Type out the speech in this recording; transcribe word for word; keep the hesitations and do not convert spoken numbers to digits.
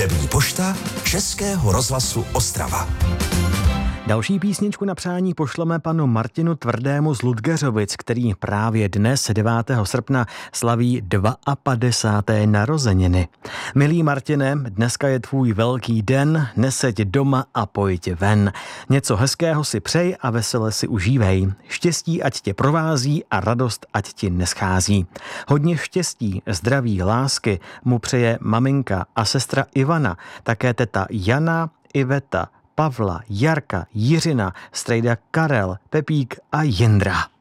Hudební pošta Českého rozhlasu Ostrava. Další písničku na přání pošleme panu Martinu Tvrdému z Ludgeřovic, který právě dnes devátého srpna slaví padesátého druhé narozeniny. Milý Martine, dneska je tvůj velký den, neseď doma a pojď ven. Něco hezkého si přej a vesele si užívej. Štěstí ať tě provází a radost ať ti neschází. Hodně štěstí, zdraví, lásky mu přeje maminka a sestra Ivana, také teta Jana, Iveta, Pavla, Jarka, Jiřina, strejda Karel, Pepík a Jindra.